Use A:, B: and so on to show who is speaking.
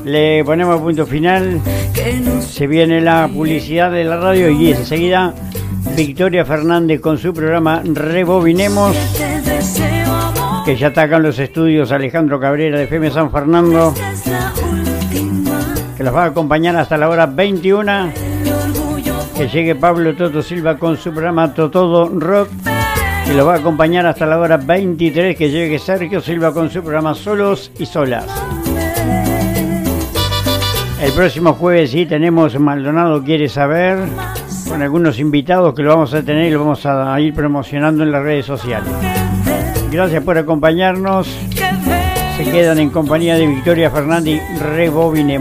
A: Le ponemos punto final. Se viene la publicidad de la radio y enseguida Victoria Fernández con su programa Rebobinemos, que ya está acá en los estudios Alejandro Cabrera de FM San Fernando, que los va a acompañar hasta la hora 21. Que llegue Pablo Toto Silva con su programa Totodo Rock, que lo va a acompañar hasta la hora 23. Que llegue Sergio Silva con su programa Solos y Solas. El próximo jueves sí tenemos Maldonado Quiere Saber, con algunos invitados que lo vamos a tener y lo vamos a ir promocionando en las redes sociales. Gracias por acompañarnos. Se quedan en compañía de Victoria Fernández. Rebobinemos.